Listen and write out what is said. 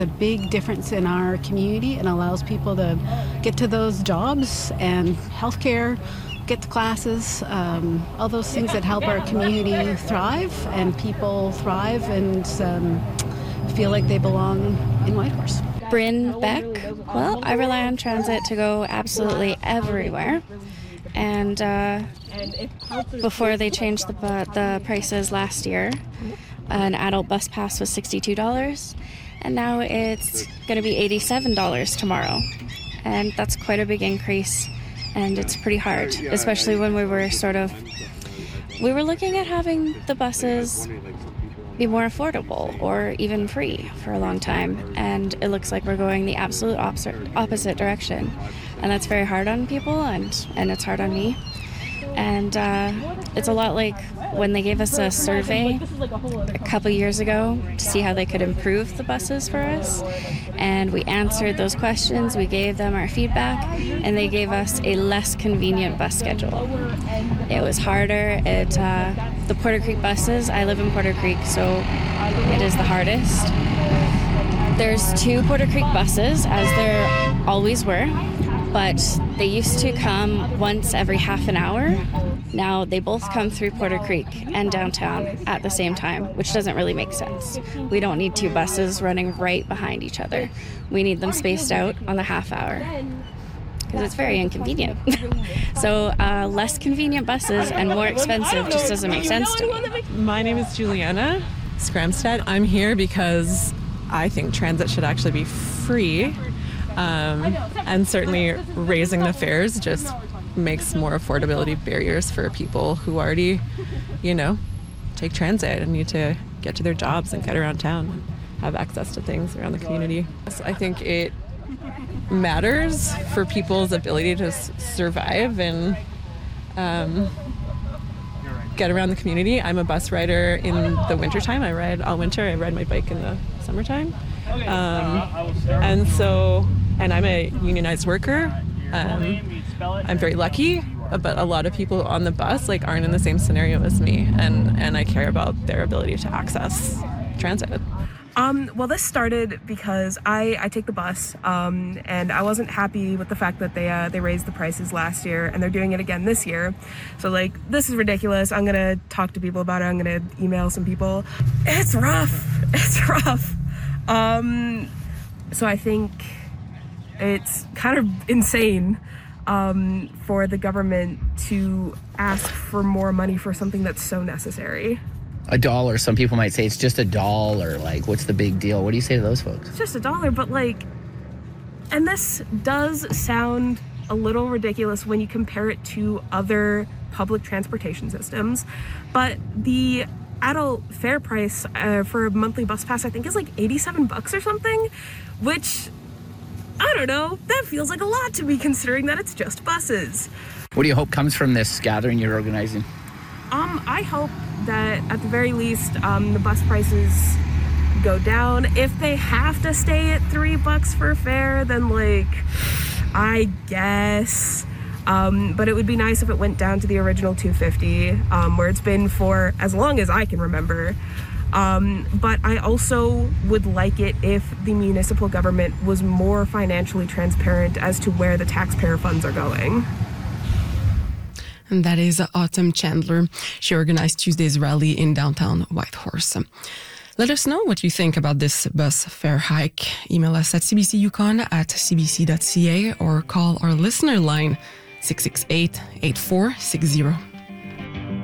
A big difference in our community and allows people to get to those jobs and healthcare, get to classes, all those things that help our community thrive and people thrive and feel like they belong in Whitehorse. Bryn Beck. Well, I rely on transit to go absolutely everywhere. And before they changed the prices last year, an adult bus pass was $62. And now it's going to be $87 tomorrow. And that's quite a big increase. And it's pretty hard, especially when we were looking at having the buses be more affordable or even free for a long time. And it looks like we're going the absolute opposite direction. And that's very hard on people, and it's hard on me. And it's a lot like when they gave us a survey a couple years ago to see how they could improve the buses for us. And we answered those questions, we gave them our feedback, and they gave us a less convenient bus schedule. It was harder. The Porter Creek buses, I live in Porter Creek, so it is the hardest. There's 2 Porter Creek buses, as there always were, but they used to come once every half an hour. Now they both come through Porter Creek and downtown at the same time, which doesn't really make sense. We don't need 2 buses running right behind each other. We need them spaced out on the half hour because it's very inconvenient. So less convenient buses and more expensive just doesn't make sense to me. My name is Juliana Skramstad. I'm here because I think transit should actually be free. And certainly raising the fares just makes more affordability barriers for people who already, take transit and need to get to their jobs and get around town and have access to things around the community. So I think it matters for people's ability to survive and get around the community. I'm a bus rider in the wintertime. I ride all winter. I ride my bike in the summertime. And I'm a unionized worker. I'm very lucky, but a lot of people on the bus aren't in the same scenario as me, and I care about their ability to access transit. Well, this started because I take the bus, and I wasn't happy with the fact that they raised the prices last year, and they're doing it again this year. So this is ridiculous. I'm gonna talk to people about it. I'm gonna email some people. It's rough. It's rough. So I think it's kind of insane for the government to ask for more money for something that's so necessary. $1, some people might say it's just $1. What's the big deal? What do you say to those folks? It's just $1, but and this does sound a little ridiculous when you compare it to other public transportation systems, but the adult fare price for a monthly bus pass, I think, is $87 or something, which, I don't know, that feels like a lot to me considering that it's just buses. What do you hope comes from this gathering you're organizing? I hope that at the very least the bus prices go down. If they have to stay at $3 for fare, then I guess. But it would be nice if it went down to the original $2.50, where it's been for as long as I can remember. But I also would like it if the municipal government was more financially transparent as to where the taxpayer funds are going. And that is Autumn Chandler. She organized Tuesday's rally in downtown Whitehorse. Let us know what you think about this bus fare hike. Email us at cbcyukon@cbc.ca or call our listener line 668-8460.